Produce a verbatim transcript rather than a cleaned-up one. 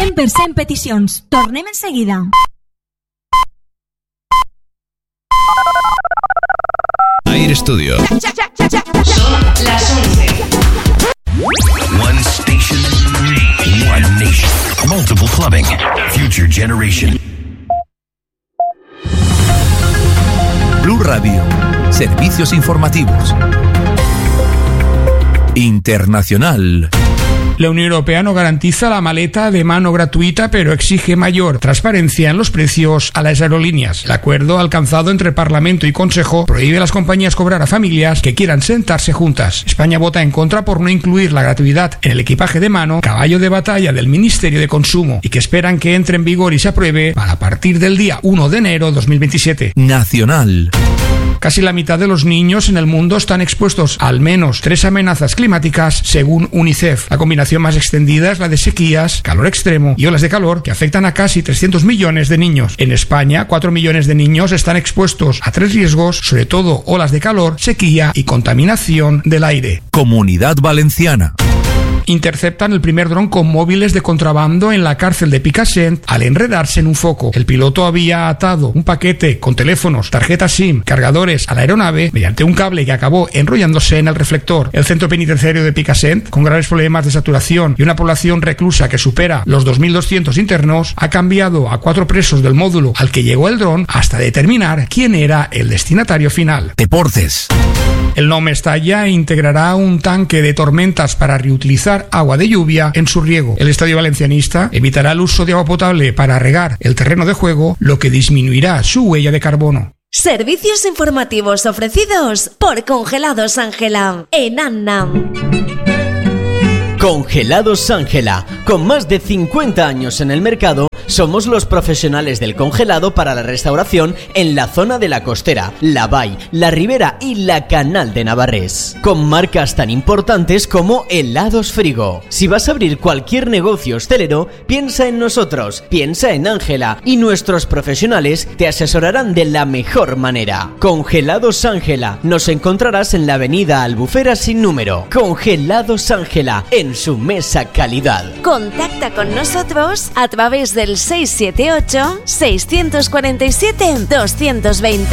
cent per cent peticions. Tornem enseguida. Air Studio. Son las once. One station, one nation. Multiple clubbing. Future generation. Blue Radio. Servicios informativos. Internacional. La Unión Europea no garantiza la maleta de mano gratuita, pero exige mayor transparencia en los precios a las aerolíneas. El acuerdo alcanzado entre Parlamento y Consejo prohíbe a las compañías cobrar a familias que quieran sentarse juntas. España vota en contra por no incluir la gratuidad en el equipaje de mano, caballo de batalla del Ministerio de Consumo, y que esperan que entre en vigor y se apruebe a partir del día uno de enero de dos mil veintisiete. Nacional. Casi la mitad de los niños en el mundo están expuestos a al menos tres amenazas climáticas, según UNICEF. La combinación más extendida es la de sequías, calor extremo y olas de calor que afectan a casi trescientos millones de niños. En España, cuatro millones de niños están expuestos a tres riesgos, sobre todo olas de calor, sequía y contaminación del aire. Comunidad Valenciana. Interceptan el primer dron con móviles de contrabando en la cárcel de Picassent al enredarse en un foco. El piloto había atado un paquete con teléfonos, tarjetas SIM, cargadores a la aeronave mediante un cable que acabó enrollándose en el reflector. El centro penitenciario de Picassent, con graves problemas de saturación y una población reclusa que supera los dos mil doscientos internos, ha cambiado a cuatro presos del módulo al que llegó el dron hasta determinar quién era el destinatario final. Deportes. El Nome Mestalla integrará un tanque de tormentas para reutilizar agua de lluvia en su riego. El estadio valencianista evitará el uso de agua potable para regar el terreno de juego, lo que disminuirá su huella de carbono. Servicios informativos ofrecidos por Congelados Ángela en Annam. Congelados Ángela, con más de cincuenta años en el mercado, somos los profesionales del congelado para la restauración en la zona de la Costera, la Vall, la Ribera y la Canal de Navarrés. Con marcas tan importantes como Helados Frigo. Si vas a abrir cualquier negocio hostelero, piensa en nosotros, piensa en Ángela y nuestros profesionales te asesorarán de la mejor manera. Congelados Ángela, nos encontrarás en la avenida Albufera sin número. Congelados Ángela, en su mesa calidad. Contacta con nosotros a través del seis siete ocho, seis cuatro siete, dos dos cero.